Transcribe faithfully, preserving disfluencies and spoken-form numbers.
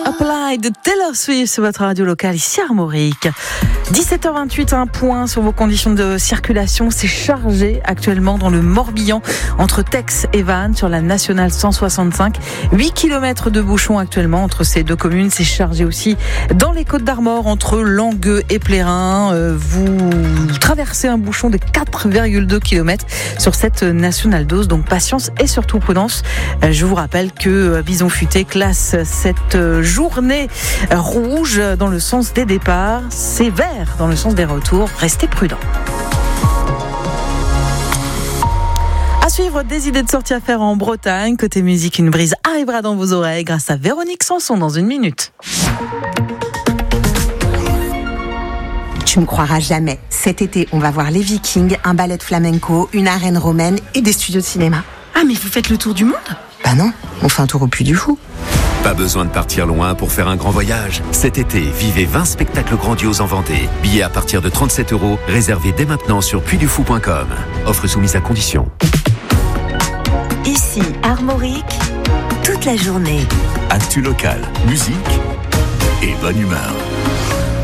Apply de Taylor Swift sur votre radio locale ici à Armorique. dix-sept heures vingt-huit, un point sur vos conditions de circulation. C'est chargé actuellement dans le Morbihan entre Tex et Vannes sur la nationale cent soixante-cinq. huit kilomètres de bouchons actuellement entre ces deux communes. C'est chargé aussi dans les Côtes d'Armor entre Langueux et Plérin. Euh, vous traversez un bouchon de quatre virgule deux kilomètres sur cette nationale douze. Donc patience et surtout prudence. Euh, je vous rappelle que Bison Futé classe cette journée rouge dans le sens des départs. C'est vert dans le sens des retours. Restez prudents. À suivre, des idées de sortie à faire en Bretagne. Côté musique, une brise arrivera dans vos oreilles grâce à Véronique Sanson dans une minute. Tu me croiras jamais. Cet été, on va voir les Vikings, un ballet de flamenco, une arène romaine et des studios de cinéma. Ah, mais vous faites le tour du monde ? Bah non, on fait un tour au Puy du Fou. Pas besoin de partir loin pour faire un grand voyage. Cet été, vivez vingt spectacles grandioses en Vendée. Billets à partir de trente-sept euros, réservés dès maintenant sur puy du fou point com. Offre soumise à condition. Ici, Armorique, toute la journée. Actu locale, musique et bonne humeur.